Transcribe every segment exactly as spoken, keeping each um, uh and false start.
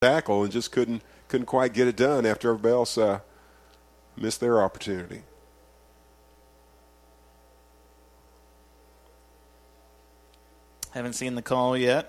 tackle and just couldn't couldn't quite get it done after everybody else uh, missed their opportunity. Haven't seen the call yet.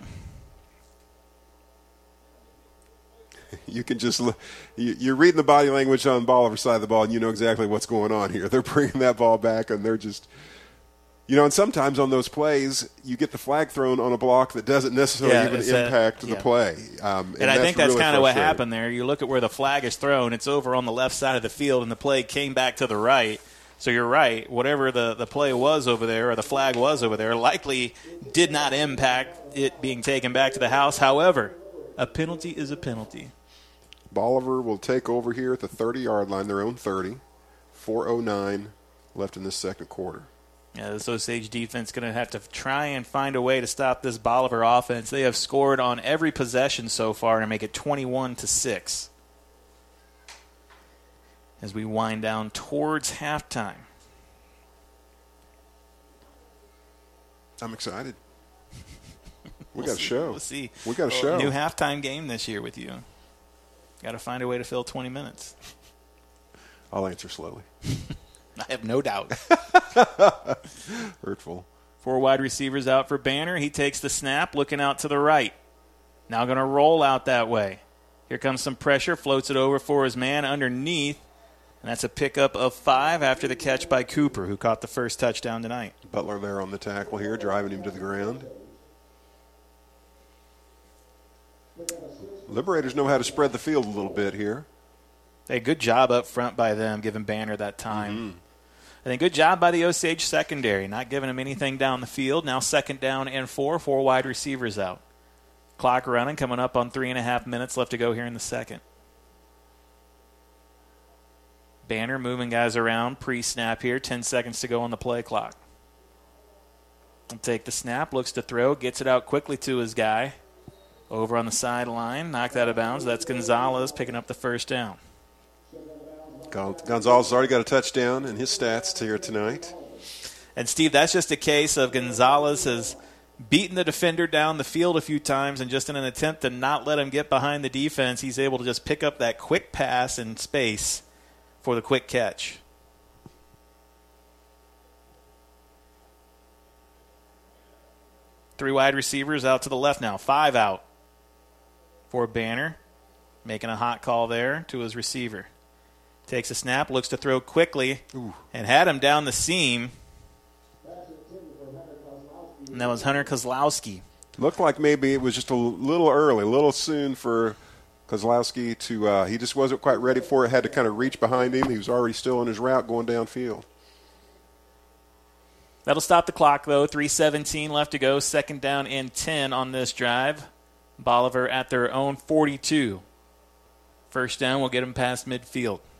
You can just look, you're reading the body language on Bolivar's side of the ball, and you know exactly what's going on here. They're bringing that ball back, and they're just, you know, and sometimes on those plays, you get the flag thrown on a block that doesn't necessarily yeah, even impact a, the yeah. play. Um, and and I that's think that's really kind of what happened there. You look at where the flag is thrown, it's over on the left side of the field, and the play came back to the right. So you're right. Whatever the, the play was over there or the flag was over there likely did not impact it being taken back to the house. However, a penalty is a penalty. Bolivar will take over here at the thirty-yard line, their own thirty. four oh nine left in this second quarter. Yeah, this Osage defense going to have to try and find a way to stop this Bolivar offense. They have scored on every possession so far to make it twenty-one to six. As we wind down towards halftime. I'm excited. We we'll got see, a show. We'll see. We got a well, show. New halftime game this year with you. Got to find a way to fill twenty minutes. I'll answer slowly. I have no doubt. Hurtful. Four wide receivers out for Banner. He takes the snap, looking out to the right. Now going to roll out that way. Here comes some pressure, floats it over for his man underneath. And that's a pickup of five after the catch by Cooper, who caught the first touchdown tonight. Butler there on the tackle here, driving him to the ground. Liberators know how to spread the field a little bit here. Hey, good job up front by them, giving Banner that time. Mm-hmm. I think good job by the Osage secondary, not giving him anything down the field. Now second down and four, four wide receivers out. Clock running, coming up on three and a half minutes left to go here in the second. Banner moving guys around, pre-snap here, ten seconds to go on the play clock. He'll take the snap, looks to throw, gets it out quickly to his guy. Over on the sideline, knocked out of bounds. That's Gonzalez picking up the first down. Gonzalez has already got a touchdown in his stats here tonight. And, Steve, that's just a case of Gonzalez has beaten the defender down the field a few times, and just in an attempt to not let him get behind the defense, he's able to just pick up that quick pass in space for the quick catch. Three wide receivers out to the left now. Five out for Banner. Making a hot call there to his receiver. Takes a snap, looks to throw quickly, Ooh. and had him down the seam. And that was Hunter Kozlowski. Looked like maybe it was just a little early, a little soon for Kozlowski to uh, – he just wasn't quite ready for it, had to kind of reach behind him. He was already still on his route going downfield. That'll stop the clock, though. three seventeen left to go. Second down and ten on this drive. Bolivar at their own forty-two. First down will get them past midfield.